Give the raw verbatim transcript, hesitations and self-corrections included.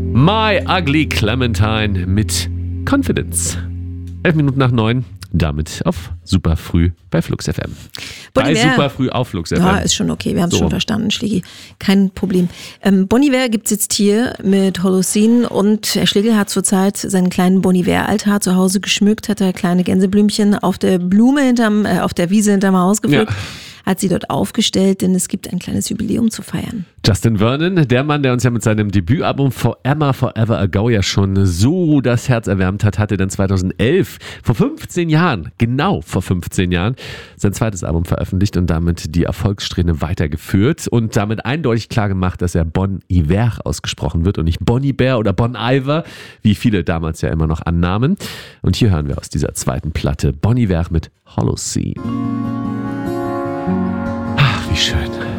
My Ugly Clementine mit Confidence. Elf Minuten nach neun, damit auf super früh bei Flux F M. Bon Bei Iver. super früh auf Flux F M. Ja, ist schon okay, wir haben es So. schon verstanden, Schlegel. Kein Problem. Ähm, Bon Iver gibt's jetzt hier mit Holocene und Herr Schlegel hat zurzeit seinen kleinen Bon Iver-Altar zu Hause geschmückt, hat er kleine Gänseblümchen auf der Blume hinterm, äh, auf der Wiese hinterm Haus gepflückt. Ja. Hat sie dort aufgestellt, denn es gibt ein kleines Jubiläum zu feiern. Justin Vernon, der Mann, der uns ja mit seinem Debütalbum Forever, Forever Ago ja schon so das Herz erwärmt hat, hatte dann zweitausendelf, vor fünfzehn Jahren, genau vor fünfzehn Jahren, sein zweites Album veröffentlicht und damit die Erfolgssträhne weitergeführt und damit eindeutig klar gemacht, dass er Bon Iver ausgesprochen wird und nicht Bon Iver oder Bon Iver, wie viele damals ja immer noch annahmen. Und hier hören wir aus dieser zweiten Platte Bon Iver mit Holocene. Ach, wie schön.